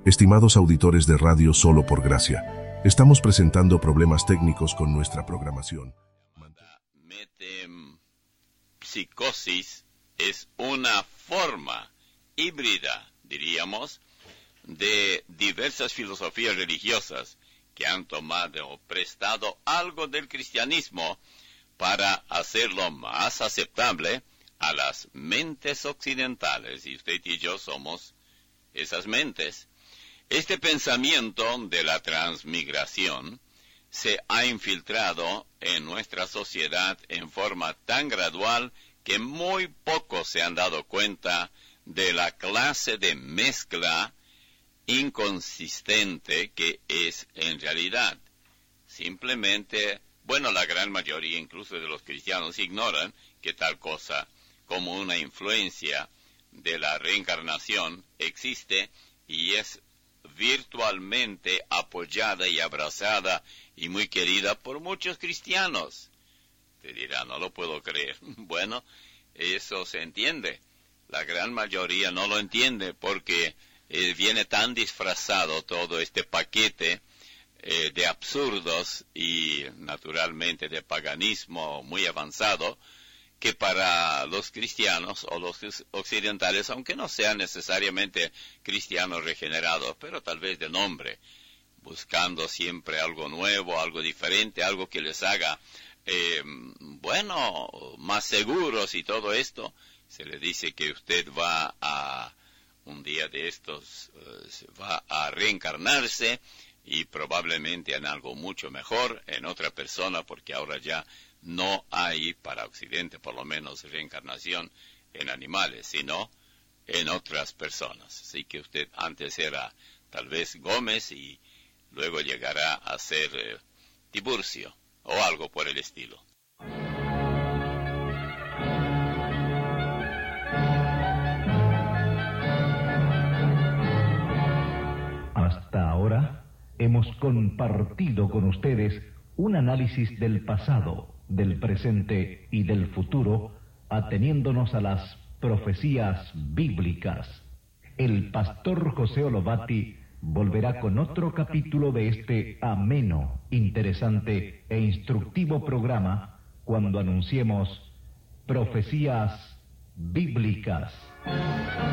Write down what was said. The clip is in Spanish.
Estimados auditores de Radio Solo por Gracia, estamos presentando problemas técnicos con nuestra programación. Metempsicosis es una forma híbrida, diríamos, de diversas filosofías religiosas que han tomado o prestado algo del cristianismo para hacerlo más aceptable a las mentes occidentales, y usted y yo somos esas mentes. Este pensamiento de la transmigración se ha infiltrado en nuestra sociedad en forma tan gradual que muy pocos se han dado cuenta de la clase de mezcla inconsistente que es en realidad. Simplemente, la gran mayoría incluso de los cristianos ignoran que tal cosa como una influencia de la reencarnación existe y es virtualmente apoyada y abrazada y muy querida por muchos cristianos. Te dirá, no lo puedo creer. Bueno, eso se entiende. La gran mayoría no lo entiende porque viene tan disfrazado todo este paquete de absurdos y naturalmente de paganismo muy avanzado, que para los cristianos o los occidentales, aunque no sean necesariamente cristianos regenerados, pero tal vez de nombre, buscando siempre algo nuevo, algo diferente, algo que les haga, más seguros y todo esto, se le dice que usted va a, un día de estos, va a reencarnarse y probablemente en algo mucho mejor, en otra persona, porque ahora ya no hay, para Occidente por lo menos, reencarnación en animales, sino en otras personas. Así que usted antes era tal vez Gómez y luego llegará a ser Tiburcio o algo por el estilo. Hasta ahora hemos compartido con ustedes un análisis del pasado, del presente y del futuro, ateniéndonos a las profecías bíblicas. El pastor José Olovati volverá con otro capítulo de este ameno, interesante e instructivo programa cuando anunciemos Profecías Bíblicas.